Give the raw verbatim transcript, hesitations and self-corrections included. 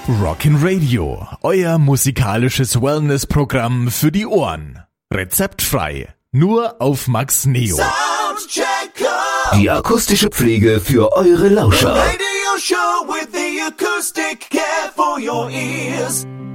Rockin' Radio, euer musikalisches Wellness-Programm für die Ohren. Rezeptfrei, nur auf Max Neo. Die akustische Pflege für eure Lauscher. Radio show with the acoustic care for your ears.